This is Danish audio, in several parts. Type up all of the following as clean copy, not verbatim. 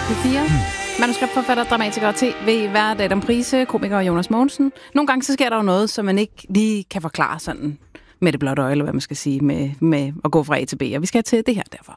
P4. Manuskriptforfatter, dramatiker og tv-vært Adam Price, komiker Jonas Mogensen. Nogle gange så sker der jo noget, som man ikke lige kan forklare sådan med det blotte øje, eller hvad man skal sige, med at gå fra A til B. Og vi skal til det her derfor.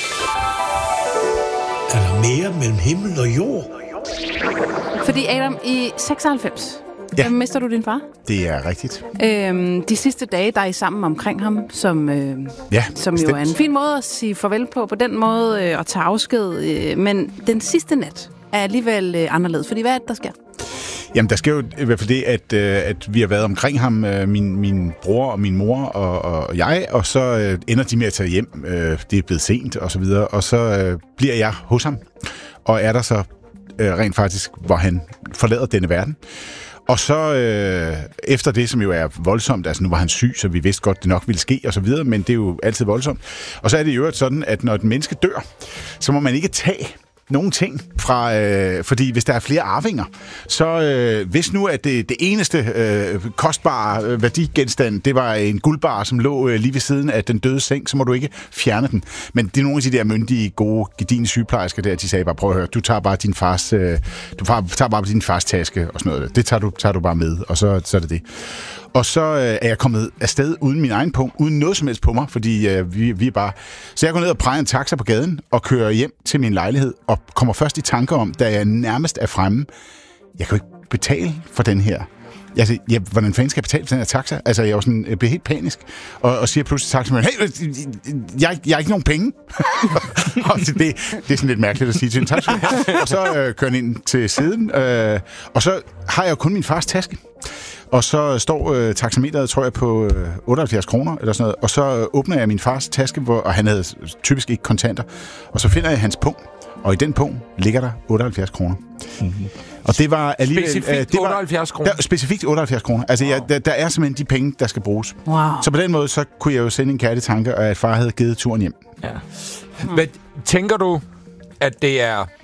Er der mere mellem himmel og jord? Fordi Adam, i 96, mister du din far? Det er rigtigt. De sidste dage, der er I sammen omkring ham, som jo er en fin måde at sige farvel på den måde at tage afsked. Men den sidste nat er alligevel anderledes, fordi hvad er det, der sker? Jamen, der sker jo i hvert fald det, at vi har været omkring ham, min bror og min mor og jeg, og så ender de med at tage hjem. Det er blevet sent, og så videre. Og så bliver jeg hos ham, og er der så rent faktisk, hvor han forlader denne verden. Og så efter det, som jo er voldsomt, altså nu var han syg, så vi vidste godt, det nok ville ske og så videre, men det er jo altid voldsomt. Og så er det jo sådan, at når et menneske dør, så må man ikke tage nogle ting fra, fordi hvis der er flere arvinger, så hvis nu at det eneste kostbare værdigenstand, det var en guldbar, som lå lige ved siden af den døde seng, så må du ikke fjerne den. Men det er nogle af de der myndige, gode, gedigne sygeplejersker der, de sagde bare, prøv at høre, du tager bare din fars taske og sådan noget. Det tager du bare med, og så er det det. Og så er jeg kommet afsted uden min egen punkt, uden noget som helst på mig, fordi vi er bare... Så jeg går ned og præger en taxa på gaden og kører hjem til min lejlighed og kommer først i tanker om, da jeg nærmest er fremme, jeg kan jo ikke betale for den her. Altså, hvordan fanden skal jeg betale for den her taxa? Altså, jeg bliver helt panisk og siger pludselig til taxaen, hey, jeg har ikke nogen penge. Og det er sådan lidt mærkeligt at sige til en taxa. Og så kører jeg ind til siden, og så har jeg jo kun min fars taske. Og så står taxameteret, tror jeg, på 78 kroner eller sådan noget. Og så åbner jeg min fars taske, og han havde typisk ikke kontanter. Og så finder jeg hans punkt. Og i den punkt ligger der 78 kroner. Mm-hmm. Og det var alligevel... Specifikt 78 kroner? Specifikt 78 kroner. Altså, wow. Der er simpelthen de penge, der skal bruges. Wow. Så på den måde, så kunne jeg jo sende en kærlig tanke, at far havde givet turen hjem. Ja. Men tænker du, at det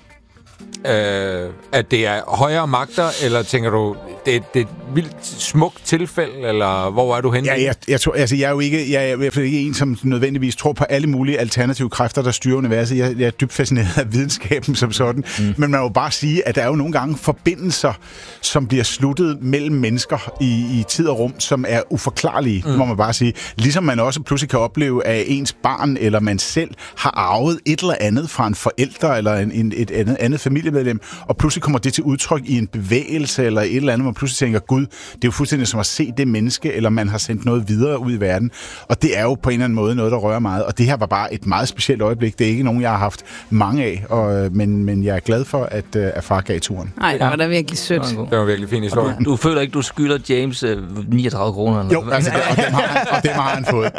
er højere magter, eller tænker du, det er et vildt smukt tilfælde, eller hvor er du henne? Ja, jeg tror, altså, jeg er i hvert fald ikke en, som nødvendigvis tror på alle mulige alternative kræfter, der styrer universet. Jeg er dybt fascineret af videnskaben som sådan. Men man må bare sige, at der er jo nogle gange forbindelser, som bliver sluttet mellem mennesker i tid og rum, som er uforklarlige, må man bare sige. Ligesom man også pludselig kan opleve, at ens barn eller man selv har arvet et eller andet fra en forælder eller et andet familiemedlem, og pludselig kommer det til udtryk i en bevægelse eller et eller andet, man pludselig tænker, gud, det er jo fuldstændig som at se det menneske, eller man har sendt noget videre ud i verden. Og det er jo på en eller anden måde noget, der rører meget. Og det her var bare et meget specielt øjeblik. Det er ikke nogen, jeg har haft mange af, men jeg er glad for, at far gav turen. Nej, det var da virkelig sødt. Det var virkelig fin historie. Du føler ikke, du skylder James 39 kroner? Jo, altså, og dem har han fået.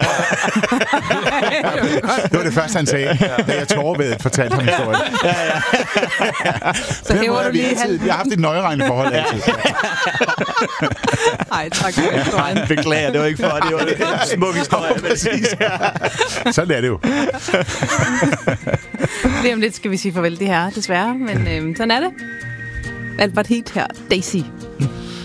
Det var det første, han sagde, da jeg tårervedet fortalte ham historien. Så hæver du lige jeg har haft et nøjeregnende forhold altid. Nej, tak for historien. Beklager, det var ikke for, det var en smuk historie. Præcis, ja. Sådan er det jo. Lige om lidt skal vi sige farvel det her, desværre, men sådan er det. Albert Heat her, Daisy.